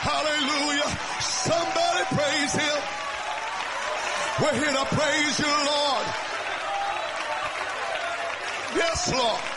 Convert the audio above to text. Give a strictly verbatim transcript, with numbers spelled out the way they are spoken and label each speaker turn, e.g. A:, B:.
A: Hallelujah. Somebody praise him. We're here to praise you, Lord. Yes, Lord.